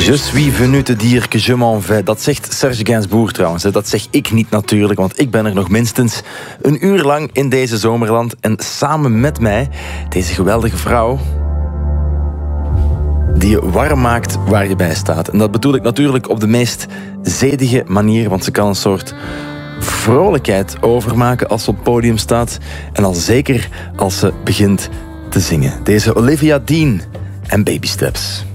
Je suis venu te dire que je m'en vais. Dat zegt Serge Gainsbourg trouwens. Dat zeg ik niet natuurlijk, want ik ben er nog minstens een uur lang in deze zomerland. En samen met mij deze geweldige vrouw die je warm maakt waar je bij staat. En dat bedoel ik natuurlijk op de meest zedige manier, want ze kan een soort vrolijkheid overmaken als ze op het podium staat. En al zeker als ze begint te zingen. Deze Olivia Dean en Baby Steps.